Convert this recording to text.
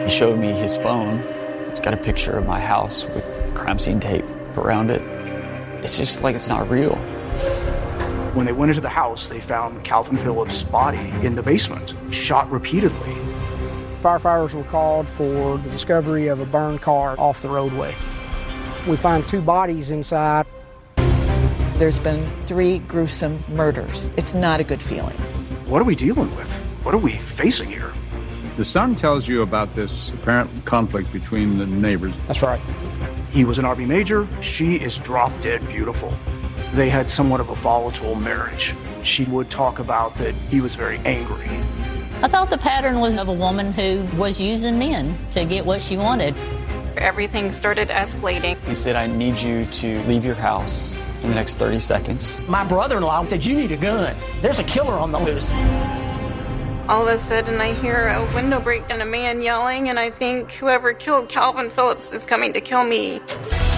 He showed me his phone. It's got a picture of my house with crime scene tape around it. It's just like it's not real. When they went into the house, they found Calvin Phillips' body in the basement, shot repeatedly. Firefighters were called for the discovery of a burned car off the roadway. We find 2 bodies inside. There's been 3 gruesome murders. It's not a good feeling. What are we dealing with? What are we facing here? The son tells you about this apparent conflict between the neighbors. That's right. He was an Army major. She is drop dead beautiful. They had somewhat of a volatile marriage. She would talk about that he was very angry. I thought the pattern was of a woman who was using men to get what she wanted. Everything started escalating. He said, I need you to leave your house in the next 30 seconds. My brother-in-law said, you need a gun. There's a killer on the loose. All of a sudden, I hear a window break and a man yelling, and I think whoever killed Calvin Phillips is coming to kill me.